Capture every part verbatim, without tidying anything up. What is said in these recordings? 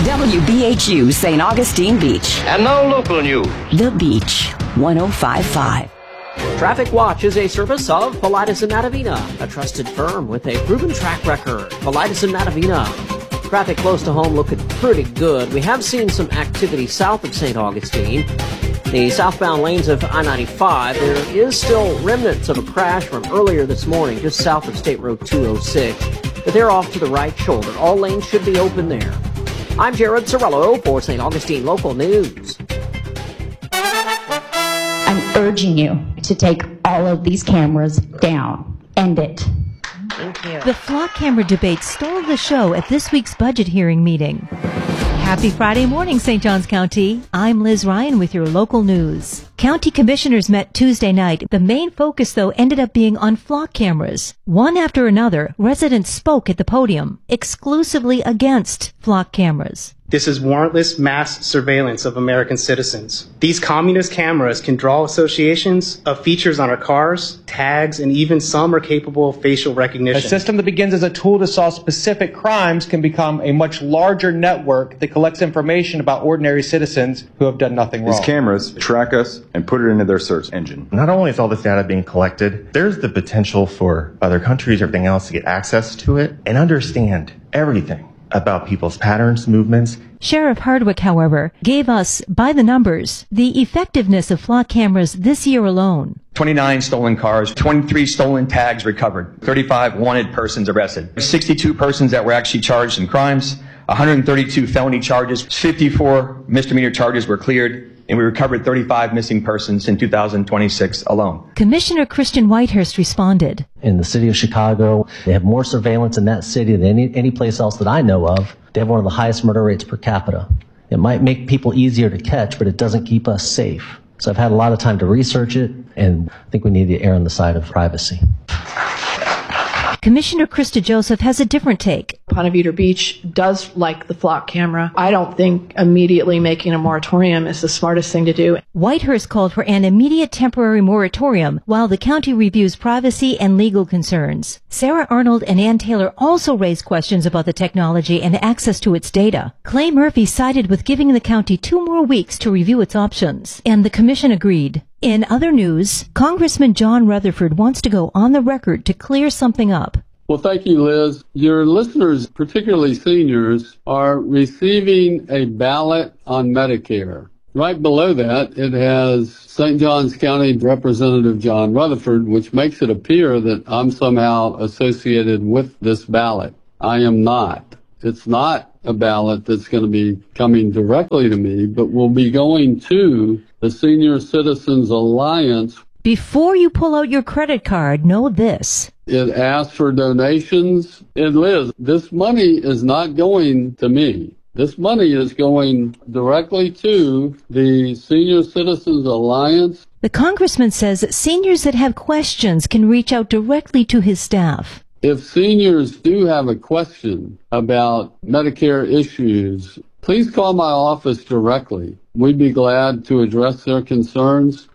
W B H U Saint Augustine Beach. And now local news. The Beach, one oh five point five. Traffic Watch is a service of Paulides and Matavina, a trusted firm with a proven track record. Paulides and Matavina. Traffic close to home looking pretty good. We have seen some activity south of Saint Augustine. The southbound lanes of I ninety-five, there is still remnants of a crash from earlier this morning just south of State Road two oh six, but they're off to the right shoulder. All lanes should be open there. I'm Jared Sorello for Saint Augustine Local News. I'm urging you to take all of these cameras down. End it. Thank you. The flock camera debate stole the show at this week's budget hearing meeting. Happy Friday morning, Saint Johns County. I'm Liz Ryan with your local news. County commissioners met Tuesday night. The main focus, though, ended up being on flock cameras. One after another, residents spoke at the podium exclusively against flock cameras. This is warrantless mass surveillance of American citizens. These communist cameras can draw associations of features on our cars, tags, and even some are capable of facial recognition. A system that begins as a tool to solve specific crimes can become a much larger network that collects information about ordinary citizens who have done nothing wrong. These cameras track us and put it into their search engine. Not only is all this data being collected, there's the potential for other countries or everything else to get access to it and understand everything about people's patterns, movements. Sheriff Hardwick, however, gave us, by the numbers, the effectiveness of flock cameras this year alone. twenty-nine stolen cars, twenty-three stolen tags recovered, thirty-five wanted persons arrested, sixty-two persons that were actually charged in crimes, one hundred thirty-two felony charges, fifty-four misdemeanor charges were cleared, and we recovered thirty-five missing persons in two thousand twenty-six alone. Commissioner Christian Whitehurst responded. In the city of Chicago, they have more surveillance in that city than any, any place else that I know of. They have one of the highest murder rates per capita. It might make people easier to catch, but it doesn't keep us safe. So I've had a lot of time to research it, and I think we need to err on the side of privacy. Commissioner Krista Joseph has a different take. Ponte Vedra Beach does like the flock camera. I don't think immediately making a moratorium is the smartest thing to do. Whitehurst called for an immediate temporary moratorium while the county reviews privacy and legal concerns. Sarah Arnold and Ann Taylor also raised questions about the technology and access to its data. Clay Murphy sided with giving the county two more weeks to review its options, and the commission agreed. In other news, Congressman John Rutherford wants to go on the record to clear something up. Well, thank you, Liz. Your listeners, particularly seniors, are receiving a ballot on Medicare. Right below that, it has Saint Johns County Representative John Rutherford, which makes it appear that I'm somehow associated with this ballot. I am not. It's not a ballot that's going to be coming directly to me, but will be going to the Senior Citizens Alliance. Before you pull out your credit card, know this. It asks for donations. And Liz, this money is not going to me. This money is going directly to the Senior Citizens Alliance. The congressman says seniors that have questions can reach out directly to his staff. If seniors do have a question about Medicare issues, please call my office directly. We'd be glad to address their concerns.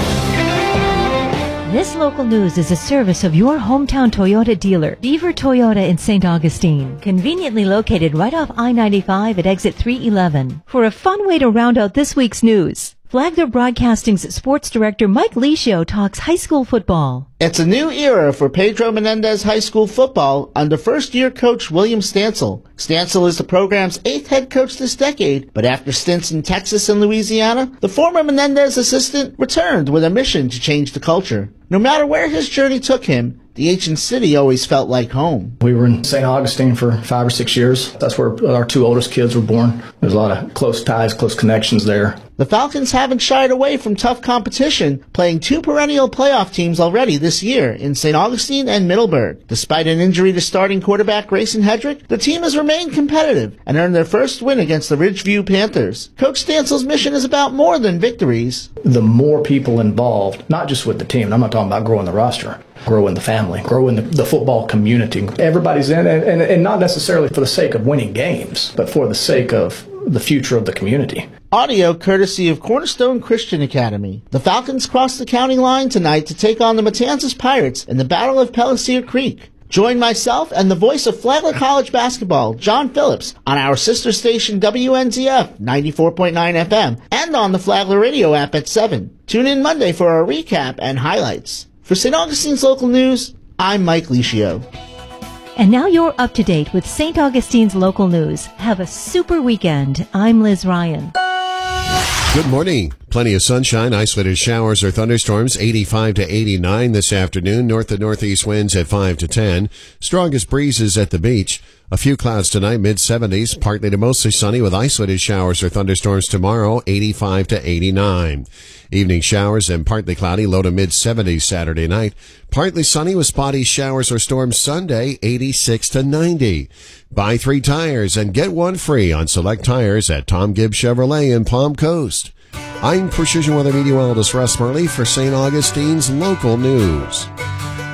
This local news is a service of your hometown Toyota dealer, Beaver Toyota in Saint Augustine, conveniently located right off I ninety-five at exit three eleven. For a fun way to round out this week's news, Flagler Broadcasting's sports director Mike Licio talks high school football. It's a new era for Pedro Menendez High School football under first-year coach William Stansel. Stansel is the program's eighth head coach this decade, but after stints in Texas and Louisiana, the former Menendez assistant returned with a mission to change the culture. No matter where his journey took him, the ancient city always felt like home. We were in Saint Augustine for five or six years. That's where our two oldest kids were born. There's a lot of close ties, close connections there. The Falcons haven't shied away from tough competition, playing two perennial playoff teams already this year in Saint Augustine and Middleburg. Despite an injury to starting quarterback Grayson Hedrick, the team has remained competitive and earned their first win against the Ridgeview Panthers. Coach Stansel's mission is about more than victories. The more people involved, not just with the team, and I'm not talking about growing the roster, grow in the family, grow in the, the football community. Everybody's in, and, and, and not necessarily for the sake of winning games, but for the sake of the future of the community. Audio courtesy of Cornerstone Christian Academy. The Falcons cross the county line tonight to take on the Matanzas Pirates in the Battle of Pellisier Creek. Join myself and the voice of Flagler College basketball, John Phillips, on our sister station W N Z F ninety-four point nine F M and on the Flagler radio app at seven. Tune in Monday for our recap and highlights. For Saint Augustine's Local News, I'm Mike Licio. And now you're up to date with Saint Augustine's local news. Have a super weekend. I'm Liz Ryan. Good morning. Plenty of sunshine, isolated showers or thunderstorms, eighty-five to eighty-nine this afternoon. North to northeast winds at five to ten. Strongest breezes at the beach. A few clouds tonight, mid seventies. Partly to mostly sunny with isolated showers or thunderstorms tomorrow, eighty-five to eighty-nine. Evening showers and partly cloudy, low to mid seventies Saturday night. Partly sunny with spotty showers or storms Sunday, eighty-six to ninety. Buy three tires and get one free on select tires at Tom Gibbs Chevrolet in Palm Coast. I'm Precision Weather Meteorologist Russ Murley for Saint Augustine's Local News.